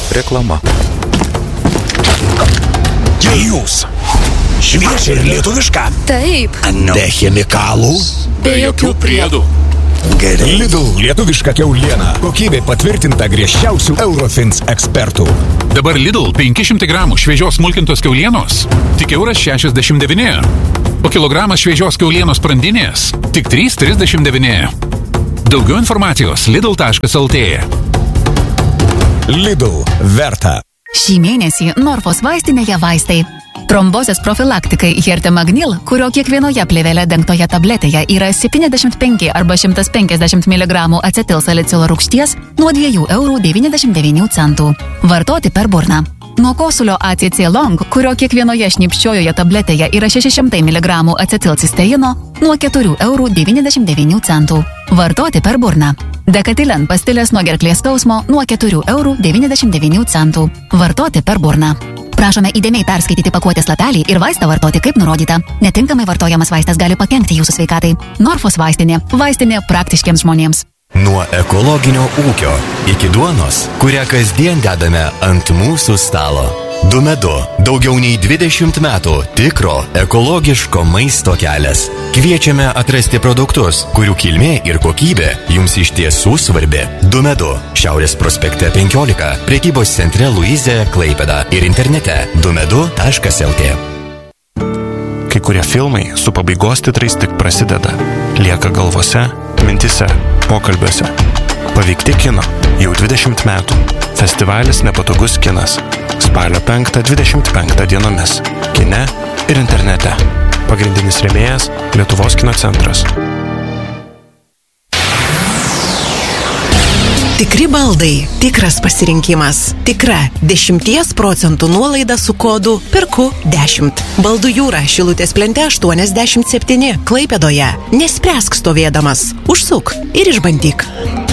Reklama. Jūs. Šviežia ir lietuviška. Taip. Be chemikalų. Be jokių priedų. Gerai. Lidl lietuviška kiauliena. Kokybė patvirtinta griežčiausių Eurofins ekspertų. Dabar Lidl 500 gramų šviežios smulkintos kiaulienos tik €1,69. O kilogramas šviežios kiaulienos sprandinės tik €3,39. Daugiau informacijos lidl.lt. Lidl verta. Šį mėnesį Norfos vaistinėje vaistai. Trombozės profilaktikai Hertemagnil, kurio kiekvienoje plėvele dengtoje tabletėje yra 75 arba 150 mg acetilsalicilo rūgšties nuo €2,99. Vartoti per burną. Nuo kosulio ACC Long, kurio kiekvienoje šnipščiojoje tabletėje yra 600 mg acetilcisteino nuo €4,99. Vartoti per burną. Dekatilen pastilės nuo gerklės skausmo nuo €4,99. Vartoti per burną. Prašome įdėmiai perskaityti pakuotės lapelį ir vaistą vartoti kaip nurodyta. Netinkamai vartojamas vaistas gali pakenkti jūsų sveikatai. Norfos vaistinė. Vaistinė praktiškiems žmonėms. Nuo ekologinio ūkio iki duonos, kurią kasdien dedame ant mūsų stalo. Dumedu. Daugiau nei 20 metų tikro ekologiško maisto kelias. Kviečiame atrasti produktus, kurių kilmė ir kokybė jums iš tiesų svarbi. Dumedu. Šiaurės prospekte 15, prekybos centre Luizė, Klaipėda ir internete dumedu.lt. Kai kurie filmai su pabaigos titrais tik prasideda. Lieka galvose, mintise, pokalbiuose. Paveikti kino jau 20 metų. Festivalis Nepatogus kinas. Spalio 5-25 dienomis. Kine ir internete. Pagrindinis rėmėjas Lietuvos kino centras. Tikri baldai. Tikras pasirinkimas. Tikra 10% nuolaida su kodu PERKU10. Baldų jūra Šilutės plente 87 Klaipėdoje. Nespręsk stovėdamas. Užsuk ir išbandyk.